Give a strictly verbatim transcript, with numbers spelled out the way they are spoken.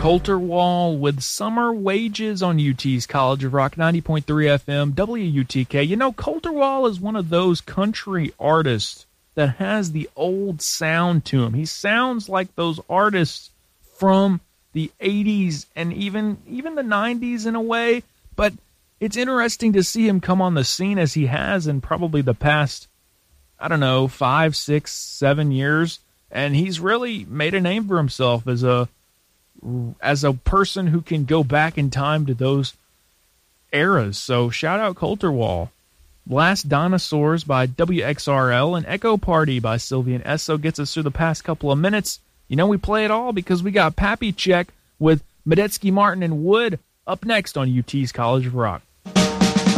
Colter Wall with Summer Wages on U T's College of Rock, ninety point three F M, W U T K. You know, Colter Wall is one of those country artists that has the old sound to him. He sounds like those artists from the eighties and even even the nineties in a way, but it's interesting to see him come on the scene as he has in probably the past, I don't know, five, six, seven years, and he's really made a name for himself as a as a person who can go back in time to those eras. So shout out Colter Wall. Last Dinosaurs by W X R L and Echo Party by Sylvian Esso gets us through the past couple of minutes. You know we play it all because we got Pappy Check with Medeski Martin and Wood up next on U T's College of Rock.